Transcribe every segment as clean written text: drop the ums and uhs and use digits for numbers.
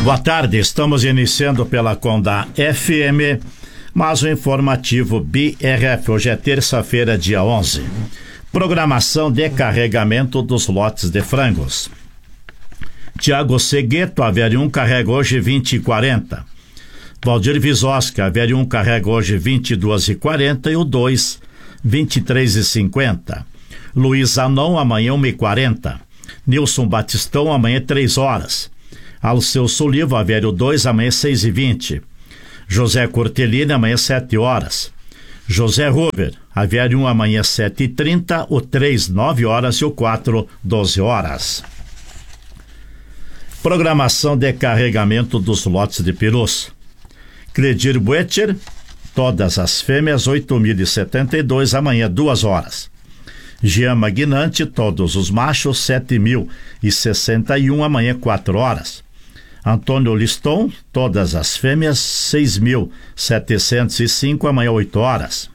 Boa tarde, estamos iniciando pela Condá FM, mas o informativo BRF. Hoje é terça-feira, dia 11. Programação de carregamento dos lotes de frangos. Tiago Segueto, a VL1 carrega hoje 20h40. Valdir Visoski, a VL1 carrega hoje 22h40 e o 2, 23h50. Luiz Anon, amanhã 1h40. Nilson Batistão, amanhã 3 horas. Alceu Soliva, a VL 2, amanhã 6h20. José Cortelini, amanhã 7 horas. José Ruber, a VL 1, amanhã 7h30, o 3, 9 horas e o 4, 12 horas. Programação de carregamento dos lotes de perus. Cledir Buecher, todas as fêmeas, 8.072, amanhã 2 horas. Jean Magnante, todos os machos, 7.061, amanhã 4 horas. Antônio Liston, todas as fêmeas, 6.705, amanhã 8 horas.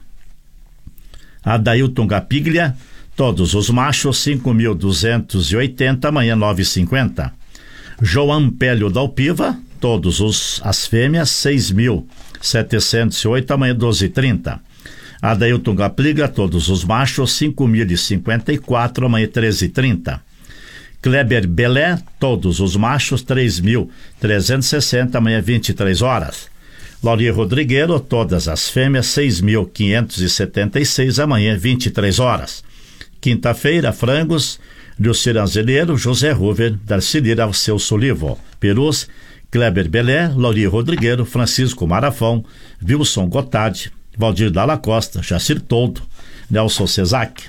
Adailton Gapiglia, todos os machos, 5.280, amanhã 9h50. João Pélio Dalpiva, todos as fêmeas, 6.708, amanhã 12h30. Adailton Gapiglia, todos os machos, 5.054, amanhã 13h30. Kleber Belé, todos os machos, 3.360, amanhã 23 horas. Lauri Rodrigueiro, todas as fêmeas, 6.576, amanhã 23 horas. Quinta-feira, frangos, Lucir Anzeleiro, José Ruver, Darcilira Alceu Solivo. Perus, Kleber Belé, Lauri Rodrigueiro, Francisco Marafão, Wilson Gottardi, Valdir Dalla Costa, Jacir Toldo, Nelson Cesac.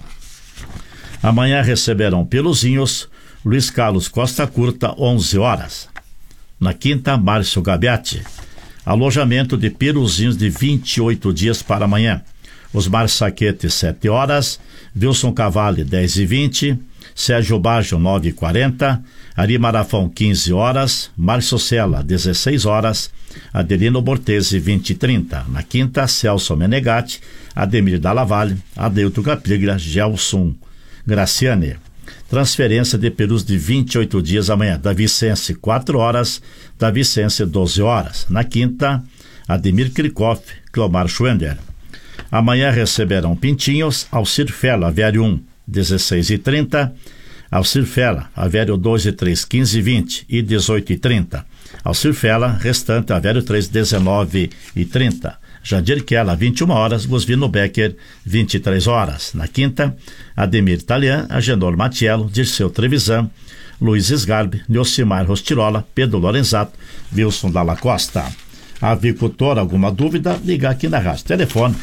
Amanhã receberão peluzinhos Luiz Carlos Costa Curta, 11 horas. Na quinta, Márcio Gabiati. Alojamento de peluzinhos de 28 dias para amanhã. Osmar Saquete, 7 horas. Wilson Cavalli, 10h20. Sérgio Baggio, 9h40. Ari Marafão, 15 horas. Márcio Sela, 16 horas. Adelino Bortese, 20h30. Na quinta, Celso Menegatti, Ademir Dallavalle, Adeilton Gapiglia, Gelson Graciane. Transferência de perus de 28 dias amanhã. Davi Sense, 4 horas. Davi Sense, 12 horas. Na quinta, Ademir Krikoff, Clomar Schwender. Amanhã receberão pintinhos Alcir Fela, a VL 1, 16h30. Alcir Fela, a VL 2 e 3, 15h20 e 18h30. Alcir Fela, restante, a VL 3, 19h30. Jadir Kella, 21 horas, Gusvino Becker, 23 horas. Na quinta, Ademir Talian, Agenor Matiello, Dirceu Trevisan, Luiz Sgarbi, Neocimar Rostirola, Pedro Lorenzato, Wilson Dalla Costa. Avicultor, alguma dúvida? Liga aqui na rádio. Telefone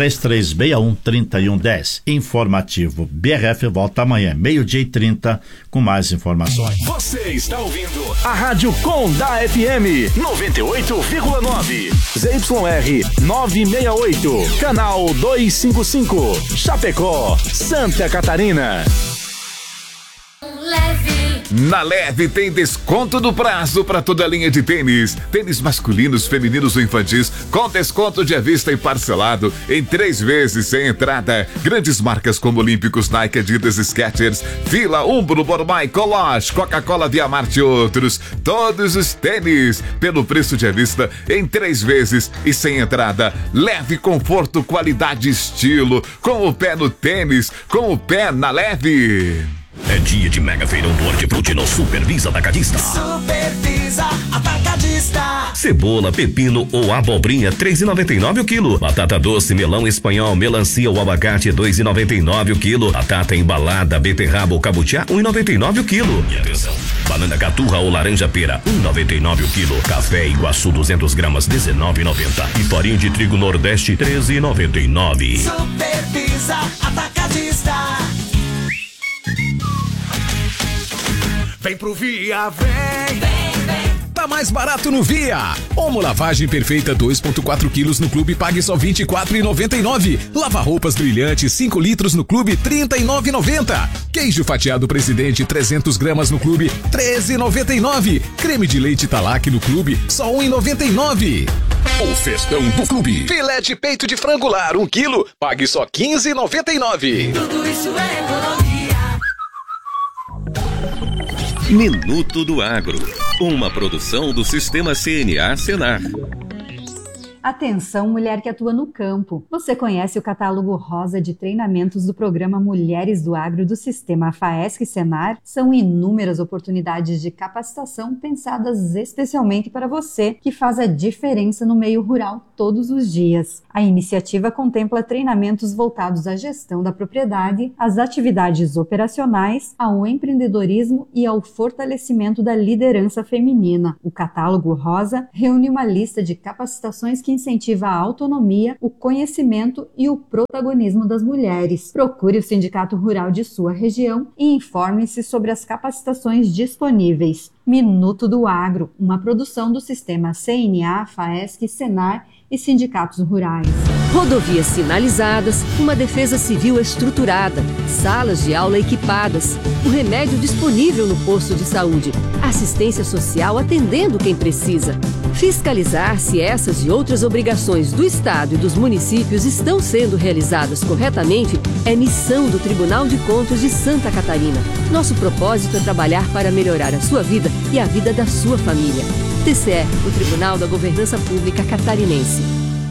3361-3110. Informativo BRF volta amanhã, 12h30, com mais informações. Você está ouvindo a Rádio Condá FM 98,9. ZYR 968. Canal 255. Chapecó, Santa Catarina. Na Leve tem desconto do prazo para toda a linha de tênis. Tênis masculinos, femininos ou infantis com desconto de à vista e parcelado em 3 vezes sem entrada. Grandes marcas como Olímpicos, Nike, Adidas, Skechers, Fila, Umbro, Bormai, Coloche, Coca-Cola, Via Marte e outros. Todos os tênis pelo preço de à vista em 3 vezes e sem entrada. Leve, conforto, qualidade e estilo. Com o pé no tênis, com o pé na Leve. É dia de mega feirão do Hortifruti no Supervisa Atacadista. Supervisa Atacadista. Cebola, pepino ou abobrinha, 3,99 o quilo. Batata doce, melão espanhol, melancia ou abacate, 2,99 o quilo. Batata embalada, beterraba ou cabutiá, 1,99 o quilo. E atenção, banana caturra ou laranja pera, 1,99 o quilo. Café Iguaçu, 200 gramas, 19,90. E farinha de trigo Nordeste, 13,99. Supervisa Atacadista. Vem pro Via, vem. Tá mais barato no Via. Omo lavagem perfeita 2,4 quilos no clube, pague só R$ 24,99. Lava roupas brilhante 5 litros no clube, R$ 39,90. Queijo fatiado Presidente 300 gramas no clube, R$ 13,99. Creme de leite Talac no clube, só R$ 1,99. O festão do clube. Filé de peito de frango lar 1 quilo, pague só R$ 15,99. Tudo isso é economia. Minuto do Agro, uma produção do Sistema CNA Senar. Atenção, mulher que atua no campo. Você conhece o catálogo rosa de treinamentos do programa Mulheres do Agro do Sistema FAESC Senar? São inúmeras oportunidades de capacitação pensadas especialmente para você, que faz a diferença no meio rural todos os dias. A iniciativa contempla treinamentos voltados à gestão da propriedade, às atividades operacionais, ao empreendedorismo e ao fortalecimento da liderança feminina. O catálogo rosa reúne uma lista de capacitações que incentiva a autonomia, o conhecimento e o protagonismo das mulheres. Procure o sindicato rural de sua região e informe-se sobre as capacitações disponíveis. Minuto do Agro, uma produção do Sistema CNA, FAESC, Senar e sindicatos rurais. Rodovias sinalizadas, uma defesa civil estruturada, salas de aula equipadas, o remédio disponível no posto de saúde, assistência social atendendo quem precisa. Fiscalizar se essas e outras obrigações do Estado e dos municípios estão sendo realizadas corretamente é missão do Tribunal de Contas de Santa Catarina. Nosso propósito é trabalhar para melhorar a sua vida e a vida da sua família. TCE, o Tribunal da Governança Pública Catarinense.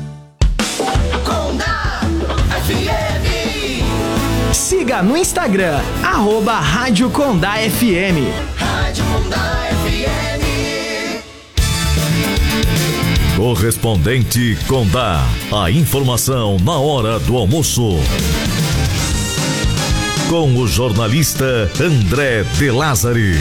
Siga no Instagram, @Rádio Condá FM. Rádio Condá FM. Correspondente Condá. A informação na hora do almoço. Com o jornalista André De Lázari.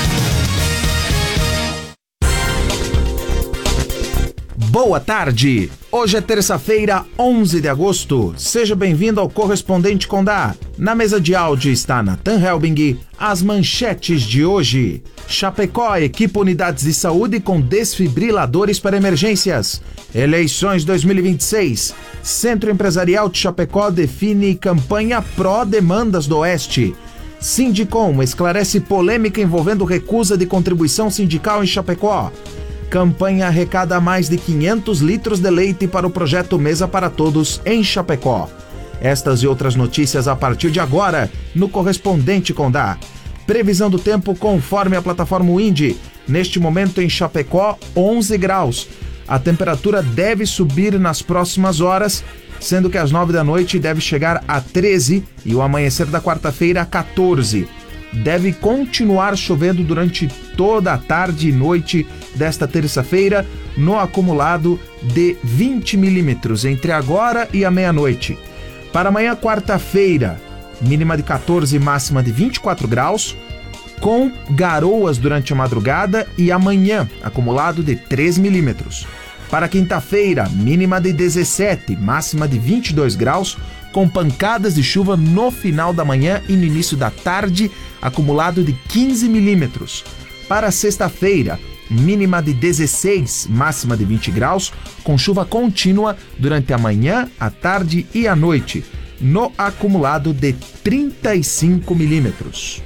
Boa tarde! Hoje é terça-feira, 11 de agosto. Seja bem-vindo ao Correspondente Condá. Na mesa de áudio está Nathan Helbing. As manchetes de hoje. Chapecó equipa unidades de saúde com desfibriladores para emergências. Eleições 2026. Centro Empresarial de Chapecó define campanha pró-demandas do Oeste. Sindicom esclarece polêmica envolvendo recusa de contribuição sindical em Chapecó. Campanha arrecada mais de 500 litros de leite para o projeto Mesa para Todos em Chapecó. Estas e outras notícias a partir de agora no Correspondente Condá. Previsão do tempo conforme a plataforma Windy. Neste momento em Chapecó, 11 graus. A temperatura deve subir nas próximas horas, sendo que às 9 da noite deve chegar a 13 e o amanhecer da quarta-feira a 14. Deve continuar chovendo durante toda a tarde e noite desta terça-feira, no acumulado de 20 milímetros entre agora e a meia-noite. Para amanhã, quarta-feira, mínima de 14 e máxima de 24 graus, com garoas durante a madrugada e amanhã, acumulado de 3 milímetros. Para quinta-feira, mínima de 17, máxima de 22 graus, com pancadas de chuva no final da manhã e no início da tarde, acumulado de 15 milímetros. Para sexta-feira, mínima de 16, máxima de 20 graus, com chuva contínua durante a manhã, a tarde e a noite, no acumulado de 35 milímetros.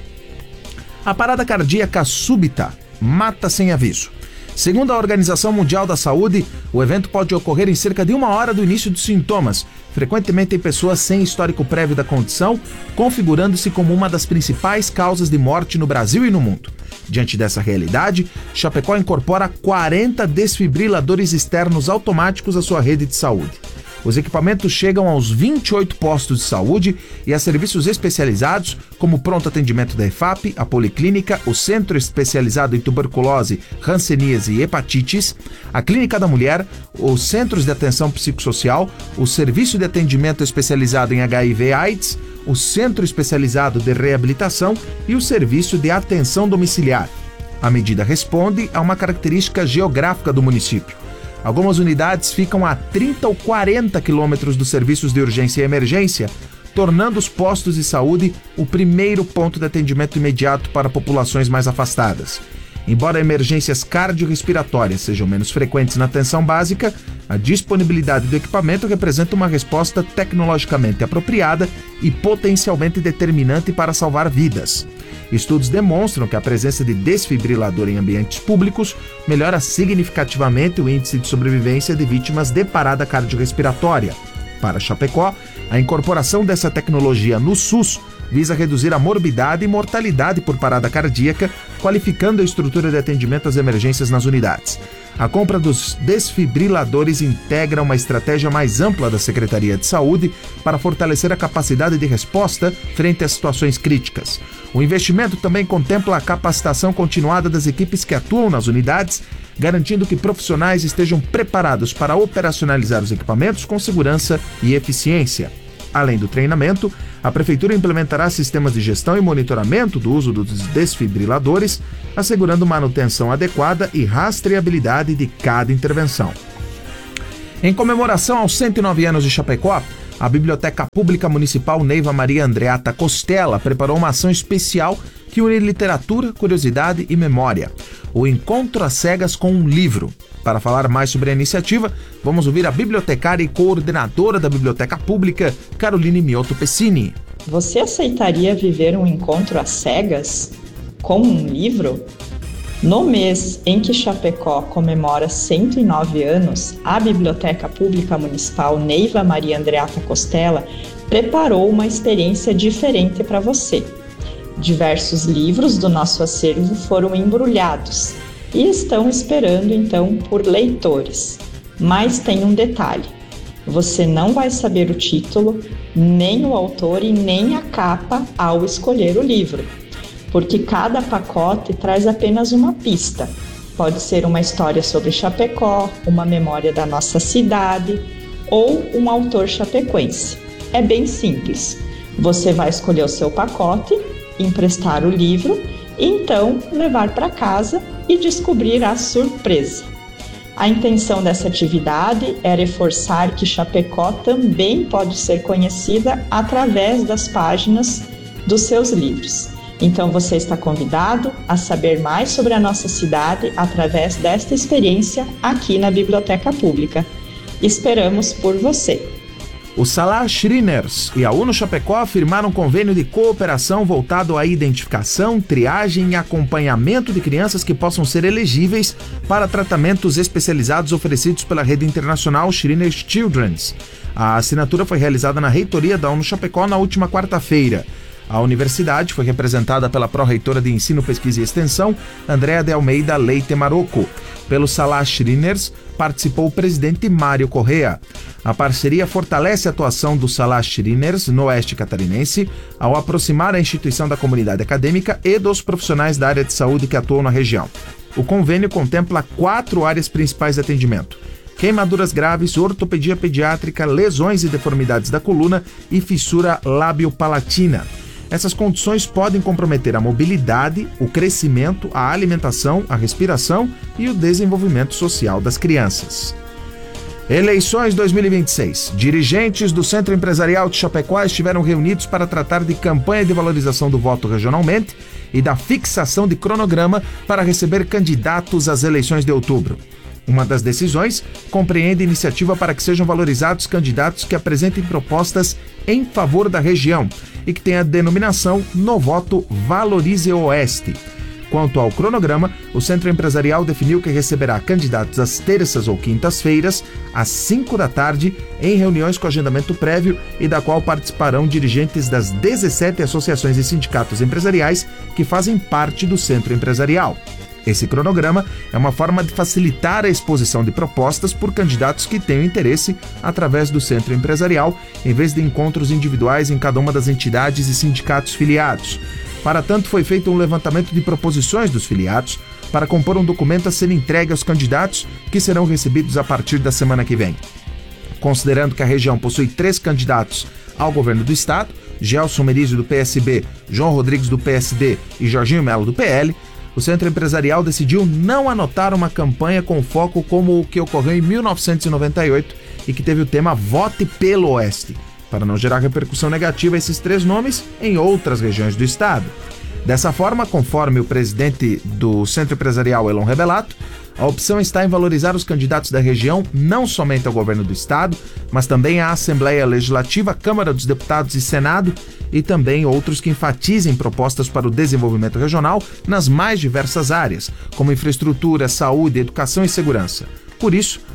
A parada cardíaca súbita mata sem aviso. Segundo a Organização Mundial da Saúde, o evento pode ocorrer em cerca de 1 hora do início dos sintomas, frequentemente em pessoas sem histórico prévio da condição, configurando-se como uma das principais causas de morte no Brasil e no mundo. Diante dessa realidade, Chapecó incorpora 40 desfibriladores externos automáticos à sua rede de saúde. Os equipamentos chegam aos 28 postos de saúde e a serviços especializados, como o pronto atendimento da EFAP, a Policlínica, o Centro Especializado em Tuberculose, Hanseníase e Hepatites, a Clínica da Mulher, os Centros de Atenção Psicossocial, o Serviço de Atendimento Especializado em HIV/AIDS, o Centro Especializado de Reabilitação e o Serviço de Atenção Domiciliar. A medida responde a uma característica geográfica do município. Algumas unidades ficam a 30 ou 40 quilômetros dos serviços de urgência e emergência, tornando os postos de saúde o primeiro ponto de atendimento imediato para populações mais afastadas. Embora emergências cardiorrespiratórias sejam menos frequentes na atenção básica, a disponibilidade do equipamento representa uma resposta tecnologicamente apropriada e potencialmente determinante para salvar vidas. Estudos demonstram que a presença de desfibrilador em ambientes públicos melhora significativamente o índice de sobrevivência de vítimas de parada cardiorrespiratória. Para Chapecó, a incorporação dessa tecnologia no SUS visa reduzir a morbidade e mortalidade por parada cardíaca, qualificando a estrutura de atendimento às emergências nas unidades. A compra dos desfibriladores integra uma estratégia mais ampla da Secretaria de Saúde para fortalecer a capacidade de resposta frente a situações críticas. O investimento também contempla a capacitação continuada das equipes que atuam nas unidades, garantindo que profissionais estejam preparados para operacionalizar os equipamentos com segurança e eficiência. Além do treinamento, a Prefeitura implementará sistemas de gestão e monitoramento do uso dos desfibriladores, assegurando manutenção adequada e rastreabilidade de cada intervenção. Em comemoração aos 109 anos de Chapecó, a Biblioteca Pública Municipal Neiva Maria Andreata Costela preparou uma ação especial que une literatura, curiosidade e memória. O Encontro às Cegas com um Livro. Para falar mais sobre a iniciativa, vamos ouvir a bibliotecária e coordenadora da Biblioteca Pública, Caroline Mioto Pessini. Você aceitaria viver um encontro às cegas com um livro? No mês em que Chapecó comemora 109 anos, a Biblioteca Pública Municipal Neiva Maria Andreata Costela preparou uma experiência diferente para você. Diversos livros do nosso acervo foram embrulhados e estão esperando então por leitores. Mas tem um detalhe: você não vai saber o título, nem o autor e nem a capa ao escolher o livro, porque cada pacote traz apenas uma pista. Pode ser uma história sobre Chapecó, uma memória da nossa cidade ou um autor chapecoense. É bem simples. Você vai escolher o seu pacote, emprestar o livro e então levar para casa e descobrir a surpresa. A intenção dessa atividade é reforçar que Chapecó também pode ser conhecida através das páginas dos seus livros. Então você está convidado a saber mais sobre a nossa cidade através desta experiência aqui na Biblioteca Pública. Esperamos por você! O Salar Shriners e a UNO Chapecó firmaram um convênio de cooperação voltado à identificação, triagem e acompanhamento de crianças que possam ser elegíveis para tratamentos especializados oferecidos pela rede internacional Shriners Children's. A assinatura foi realizada na reitoria da UNO Chapecó na última quarta-feira. A universidade foi representada pela pró-reitora de Ensino, Pesquisa e Extensão, Andréa de Almeida Leite Marocco. Pelo Salar Shriners, participou o presidente Mário Correa. A parceria fortalece a atuação do Salar Shriners no Oeste Catarinense ao aproximar a instituição da comunidade acadêmica e dos profissionais da área de saúde que atuam na região. O convênio contempla 4 áreas principais de atendimento: queimaduras graves, ortopedia pediátrica, lesões e deformidades da coluna e fissura lábio-palatina. Essas condições podem comprometer a mobilidade, o crescimento, a alimentação, a respiração e o desenvolvimento social das crianças. Eleições 2026. Dirigentes do Centro Empresarial de Chapecó estiveram reunidos para tratar de campanha de valorização do voto regionalmente e da fixação de cronograma para receber candidatos às eleições de outubro. Uma das decisões compreende iniciativa para que sejam valorizados candidatos que apresentem propostas em favor da região e que tenha a denominação No Voto Valorize Oeste. Quanto ao cronograma, o Centro Empresarial definiu que receberá candidatos às terças ou quintas-feiras, às 5 da tarde, em reuniões com agendamento prévio e da qual participarão dirigentes das 17 associações e sindicatos empresariais que fazem parte do Centro Empresarial. Esse cronograma é uma forma de facilitar a exposição de propostas por candidatos que tenham interesse através do Centro Empresarial, em vez de encontros individuais em cada uma das entidades e sindicatos filiados. Para tanto, foi feito um levantamento de proposições dos filiados para compor um documento a ser entregue aos candidatos, que serão recebidos a partir da semana que vem. Considerando que a região possui 3 candidatos ao governo do estado, Gelson Merizio do PSB, João Rodrigues do PSD e Jorginho Melo do PL, o Centro Empresarial decidiu não anotar uma campanha com foco como o que ocorreu em 1998 e que teve o tema Vote pelo Oeste, para não gerar repercussão negativa a esses 3 nomes em outras regiões do estado. Dessa forma, conforme o presidente do Centro Empresarial, Elon Rebelato, a opção está em valorizar os candidatos da região não somente ao governo do estado, mas também à Assembleia Legislativa, Câmara dos Deputados e Senado, e também outros que enfatizem propostas para o desenvolvimento regional nas mais diversas áreas, como infraestrutura, saúde, educação e segurança. Por isso,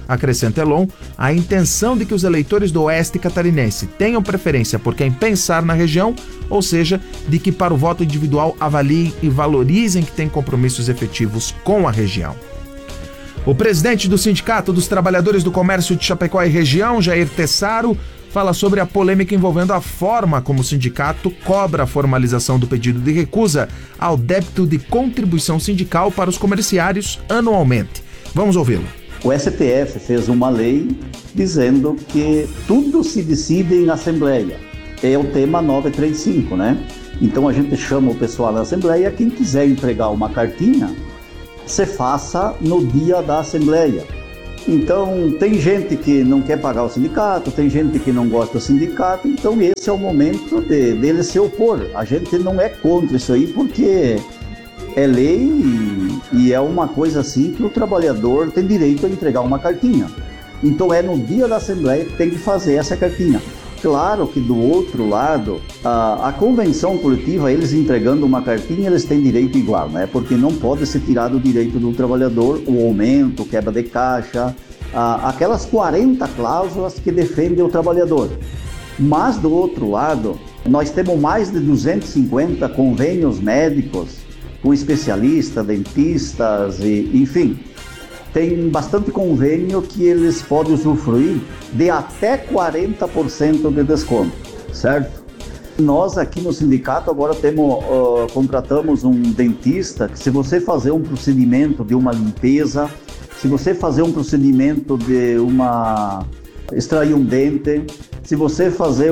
Acrescenta Elon a intenção de que os eleitores do Oeste Catarinense tenham preferência por quem pensar na região, ou seja, de que para o voto individual avaliem e valorizem que tem compromissos efetivos com a região. O presidente do Sindicato dos Trabalhadores do Comércio de Chapecó e Região, Jair Tessaro, fala sobre a polêmica envolvendo a forma como o sindicato cobra a formalização do pedido de recusa ao débito de contribuição sindical para os comerciários anualmente. Vamos ouvi-lo. O STF fez uma lei dizendo que tudo se decide em assembleia. É o tema 935, né? Então a gente chama o pessoal da assembleia, quem quiser entregar uma cartinha, se faça no dia da assembleia. Então, tem gente que não quer pagar o sindicato, tem gente que não gosta do sindicato, então esse é o momento dele se opor. A gente não é contra isso aí, porque é lei e é uma coisa assim que o trabalhador tem direito a entregar uma cartinha. Então, é no dia da assembleia que tem que fazer essa cartinha. Claro que do outro lado, a convenção coletiva, eles entregando uma cartinha, eles têm direito igual, né? Porque não pode ser tirado o direito do trabalhador, o aumento, quebra de caixa, aquelas 40 cláusulas que defendem o trabalhador. Mas do outro lado, nós temos mais de 250 convênios médicos com especialistas, dentistas, enfim. Tem bastante convênio que eles podem usufruir de até 40% de desconto, certo? Nós aqui no sindicato agora contratamos um dentista que, se você fazer um procedimento de uma limpeza, se você fazer um procedimento de extrair um dente, se você fazer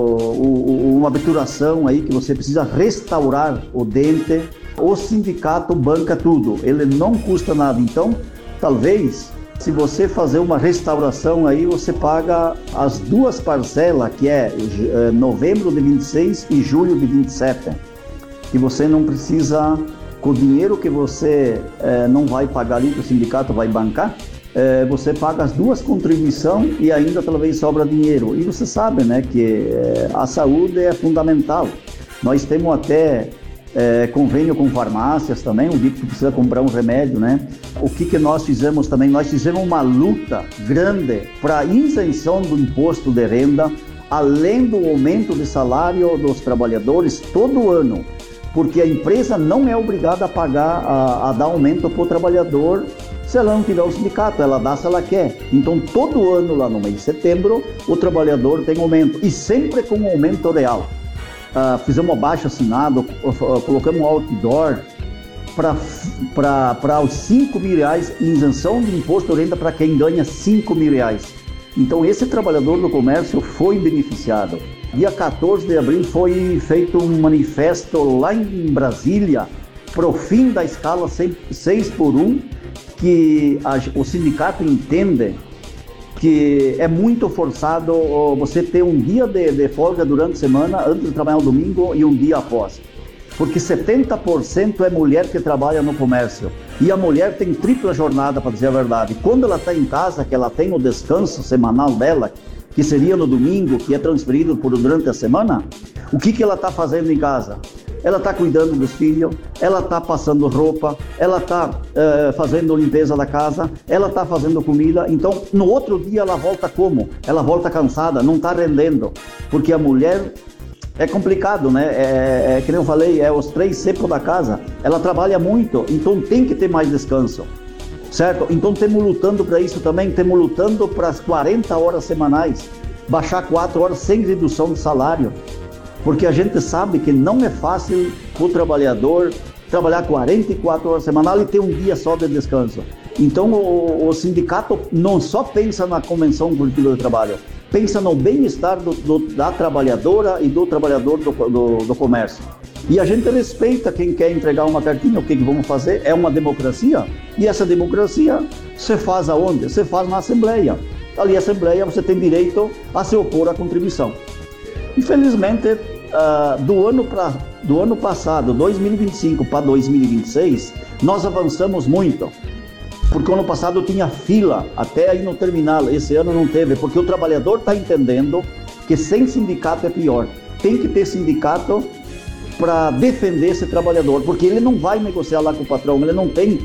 uma obturação aí que você precisa restaurar o dente, o sindicato banca tudo, ele não custa nada. Então, talvez, se você fazer uma restauração aí, você paga as duas parcelas, que é novembro de 26 e julho de 27. Que você não precisa, com o dinheiro que você não vai pagar ali, que o sindicato vai bancar, você paga as duas contribuições e ainda talvez sobra dinheiro. E você sabe, né, que a saúde é fundamental. Nós temos até convênio com farmácias também, um dia que precisa comprar um remédio, né? O que nós fizemos também? Nós fizemos uma luta grande para a isenção do imposto de renda, além do aumento de salário dos trabalhadores todo ano, porque a empresa não é obrigada a pagar, a dar aumento para o trabalhador se ela não tiver o sindicato, ela dá se ela quer. Então, todo ano, lá no mês de setembro, o trabalhador tem aumento, e sempre com um aumento real. Fizemos um abaixo-assinado, colocamos um outdoor para os R$5.000, isenção de imposto de renda para quem ganha R$5.000. Então, esse trabalhador do comércio foi beneficiado. Dia 14 de abril foi feito um manifesto lá em Brasília para o fim da escala 6x1, que o sindicato entende que é muito forçado você ter um dia de folga durante a semana, antes de trabalhar no domingo, e um dia após. Porque 70% é mulher que trabalha no comércio. E a mulher tem tripla jornada, para dizer a verdade. Quando ela está em casa, que ela tem o descanso semanal dela, que seria no domingo, que é transferido durante a semana, o que ela está fazendo em casa? Ela está cuidando dos filhos, ela está passando roupa, ela está fazendo limpeza da casa, ela está fazendo comida. Então, no outro dia ela volta como? Ela volta cansada, não está rendendo. Porque a mulher é complicado, né? Que nem eu falei, é os 3 cepos da casa. Ela trabalha muito, então tem que ter mais descanso, certo? Então, temos lutando para isso também, temos lutando para as 40 horas semanais, baixar 4 horas sem redução de salário. Porque a gente sabe que não é fácil o trabalhador trabalhar 44 horas semanais e ter um dia só de descanso. Então o sindicato não só pensa na convenção coletiva de trabalho, pensa no bem-estar da trabalhadora e do trabalhador do comércio. E a gente respeita quem quer entregar uma cartinha. O que vamos fazer? É uma democracia. E essa democracia se faz aonde? Se faz na Assembleia. Ali na Assembleia você tem direito a se opor à contribuição. Infelizmente, do ano passado, 2025 para 2026, nós avançamos muito. Porque o ano passado tinha fila até aí no terminal, esse ano não teve, porque o trabalhador está entendendo que sem sindicato é pior. Tem que ter sindicato para defender esse trabalhador, porque ele não vai negociar lá com o patrão, ele não tem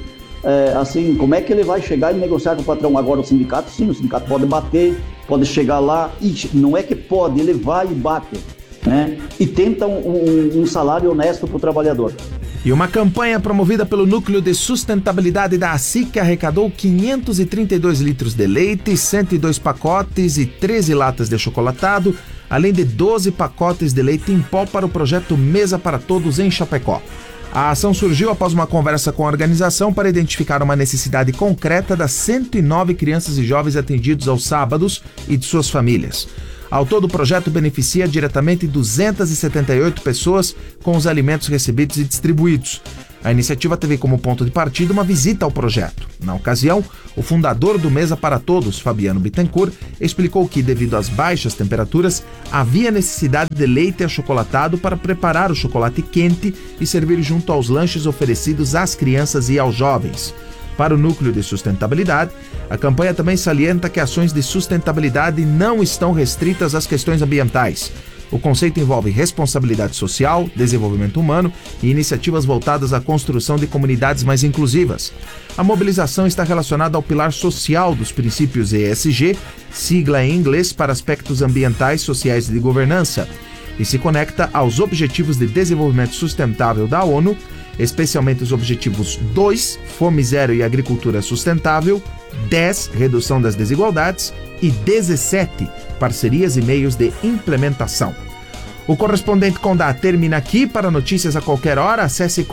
assim, como é que ele vai chegar e negociar com o patrão? Agora o sindicato, sim, o sindicato pode bater, pode chegar lá, e não é que pode, ele vai e bate, né? E tenta um salário honesto para o trabalhador. E uma campanha promovida pelo Núcleo de Sustentabilidade da ASIC arrecadou 532 litros de leite, 102 pacotes e 13 latas de chocolatado, além de 12 pacotes de leite em pó para o projeto Mesa para Todos em Chapecó. A ação surgiu após uma conversa com a organização para identificar uma necessidade concreta das 109 crianças e jovens atendidos aos sábados e de suas famílias. Ao todo, o projeto beneficia diretamente 278 pessoas com os alimentos recebidos e distribuídos. A iniciativa teve como ponto de partida uma visita ao projeto. Na ocasião, o fundador do Mesa para Todos, Fabiano Bittencourt, explicou que, devido às baixas temperaturas, havia necessidade de leite achocolatado para preparar o chocolate quente e servir junto aos lanches oferecidos às crianças e aos jovens. Para o Núcleo de Sustentabilidade, a campanha também salienta que ações de sustentabilidade não estão restritas às questões ambientais. O conceito envolve responsabilidade social, desenvolvimento humano e iniciativas voltadas à construção de comunidades mais inclusivas. A mobilização está relacionada ao pilar social dos princípios ESG, sigla em inglês para aspectos ambientais, sociais e de governança, e se conecta aos Objetivos de Desenvolvimento Sustentável da ONU, especialmente os Objetivos 2, Fome Zero e Agricultura Sustentável, 10, Redução das Desigualdades e 17, Parcerias e Meios de Implementação. O correspondente Condá termina aqui. Para notícias a qualquer hora, acesse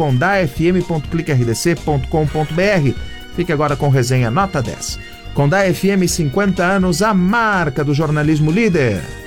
condafm.clicrdc.com.br. Fique agora com resenha nota 10. Condá FM 50 anos, a marca do jornalismo líder.